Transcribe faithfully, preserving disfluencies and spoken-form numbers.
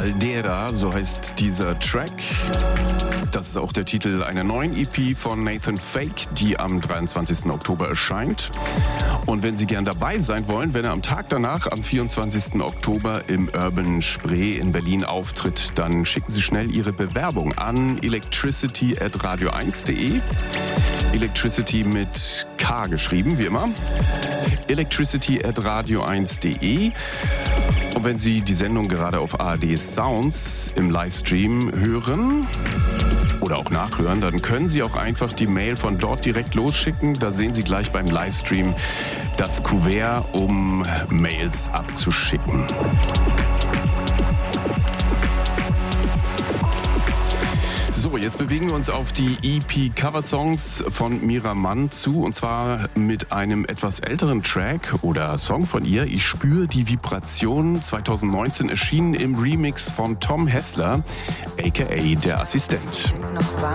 Caldera, so heißt dieser Track. Das ist auch der Titel einer neuen E P von Nathan Fake, die am dreiundzwanzigsten Oktober erscheint. Und wenn Sie gern dabei sein wollen, wenn er am Tag danach, am vierundzwanzigsten Oktober im Urban Spree in Berlin auftritt, dann schicken Sie schnell Ihre Bewerbung an electricity at radio eins punkt de. Electricity mit K geschrieben, wie immer. electricity at radio eins punkt de. Und wenn Sie die Sendung gerade auf A R D Sounds im Livestream hören oder auch nachhören, dann können Sie auch einfach die Mail von dort direkt losschicken. Da sehen Sie gleich beim Livestream das Kuvert, um Mails abzuschicken. So, jetzt bewegen wir uns auf die E P Cover-Songs von Mira Mann zu, und zwar mit einem etwas älteren Track oder Song von ihr. Ich spüre die Vibration, zwanzig neunzehn erschienen im Remix von Tom Hessler, aka der Assistent. Noch warm.